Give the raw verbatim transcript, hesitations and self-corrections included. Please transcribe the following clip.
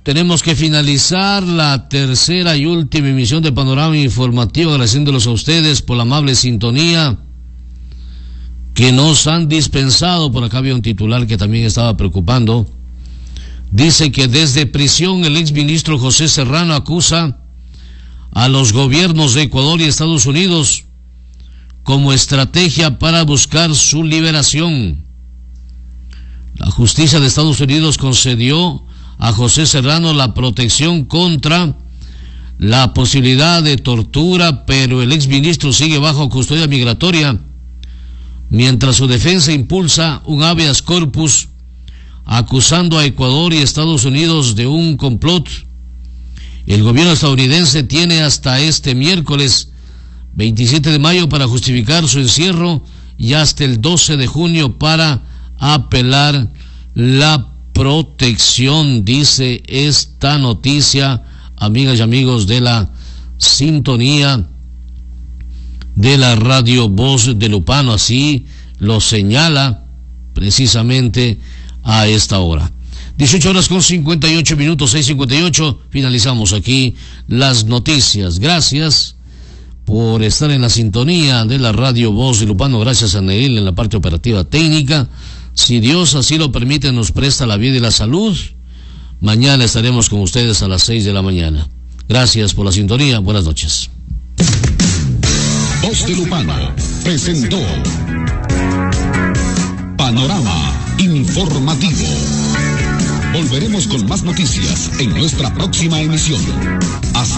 tenemos que finalizar la tercera y última emisión de Panorama Informativo, agradeciéndolos a ustedes por la amable sintonía que nos han dispensado. Por acá había un titular que también estaba preocupando. Dice que desde prisión el exministro José Serrano acusa a los gobiernos de Ecuador y Estados Unidos como estrategia para buscar su liberación. La justicia de Estados Unidos concedió a José Serrano la protección contra la posibilidad de tortura, pero el exministro sigue bajo custodia migratoria, mientras su defensa impulsa un habeas corpus acusando a Ecuador y Estados Unidos de un complot. El gobierno estadounidense tiene hasta este miércoles veintisiete de mayo para justificar su encierro y hasta el doce de junio para apelar la protección, dice esta noticia, amigas y amigos de la sintonía de la radio Voz de Lupano. Así lo señala precisamente a esta hora. dieciocho horas con cincuenta y ocho minutos, seis cincuenta y ocho, finalizamos aquí las noticias. Gracias por estar en la sintonía de la radio Voz de Lupano. Gracias a Neil en la parte operativa técnica. Si Dios así lo permite, nos presta la vida y la salud, mañana estaremos con ustedes a las seis de la mañana. Gracias por la sintonía. Buenas noches. Voz de Lupano presentó Panorama Informativo. Volveremos con más noticias en nuestra próxima emisión. Hasta